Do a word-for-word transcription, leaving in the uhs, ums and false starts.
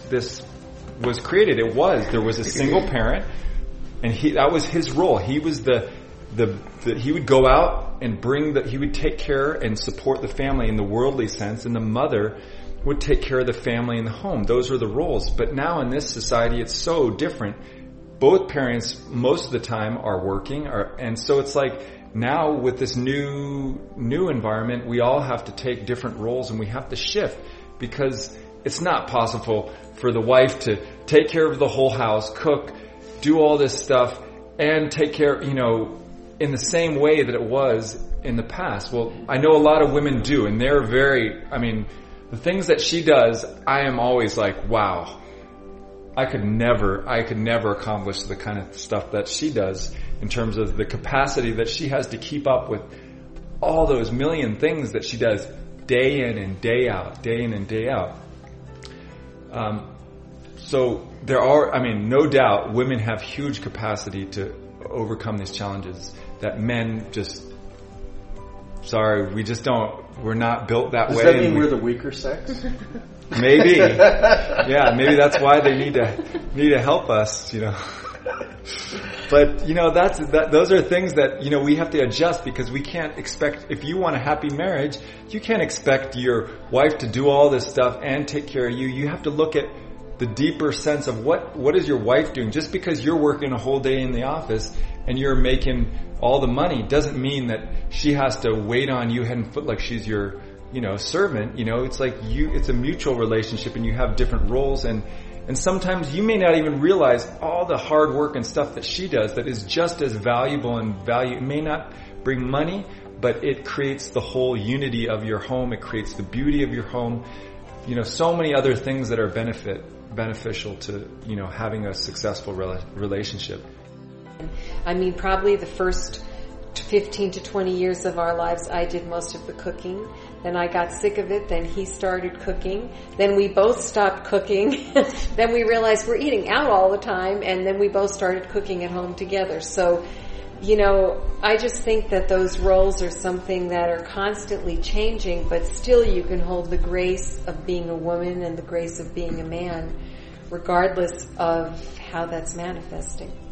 this was created. It was there was a single parent, and he that was his role. He was the the, the he would go out and bring the he would take care and support the family in the worldly sense, and the mother would take care of the family in the home. Those were the roles. But now in this society, it's so different. Both parents, most of the time, are working, are, and so it's like now with this new new environment, we all have to take different roles, and we have to shift, because it's not possible for the wife to take care of the whole house, cook, do all this stuff, and take care, you know, in the same way that it was in the past. Well, I know a lot of women do, and they're very, I mean, the things that she does, I am always like, wow, I could never, I could never accomplish the kind of stuff that she does in terms of the capacity that she has to keep up with all those million things that she does day in and day out, day in and day out. Um, so there are, I mean, no doubt women have huge capacity to overcome these challenges that men just, sorry, we just don't, we're not built that Does way. Does that mean we, we're the weaker sex? Maybe. Yeah, maybe that's why they need to, need to help us, you know. But, you know, that's, that, those are things that, you know, we have to adjust, because we can't expect, if you want a happy marriage, you can't expect your wife to do all this stuff and take care of you. You have to look at the deeper sense of what, what is your wife doing? Just because you're working a whole day in the office and you're making all the money doesn't mean that she has to wait on you head and foot like she's your, you know, servant. You know, it's like you, it's a mutual relationship, and you have different roles, and And sometimes you may not even realize all the hard work and stuff that she does that is just as valuable and value. It may not bring money, but it creates the whole unity of your home. It creates the beauty of your home. You know, so many other things that are benefit beneficial to, you know, having a successful rela- relationship. I mean, probably the first fifteen to twenty years of our lives, I did most of the cooking. Then I got sick of it. Then he started cooking. Then we both stopped cooking. Then we realized we're eating out all the time. And then we both started cooking at home together. So, you know, I just think that those roles are something that are constantly changing, but still you can hold the grace of being a woman and the grace of being a man, regardless of how that's manifesting.